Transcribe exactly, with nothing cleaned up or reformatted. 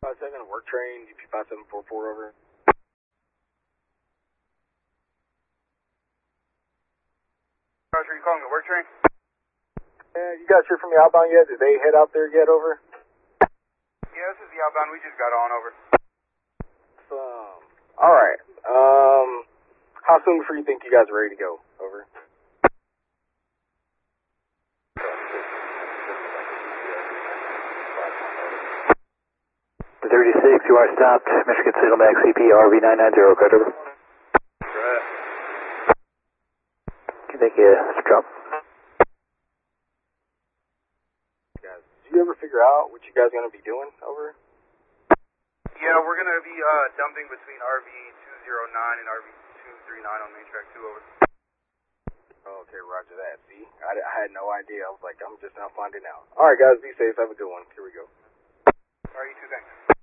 five seven, work train, D P five seven four four, over. Roger, you calling the work train? Yeah, you guys hear from the outbound yet? Did they head out there yet, over? Yeah, this is the outbound. We just got on, over. Um, alright. Um, how soon before you think you guys are ready to go, over? thirty-six, you are stopped. Michigan Signalback C P R V nine nine zero, code over. Right. Can you take a drop? Guys, did you ever figure out what you guys are going to be doing, over? Yeah, we're going to be uh, dumping between R V two oh nine and R V two thirty-nine on main track two, over. Okay, roger that. See, I, I had no idea. I was like, I'm just now finding out. Alright, guys, be safe. Have a good one. Here we go. Alright, you too, thanks.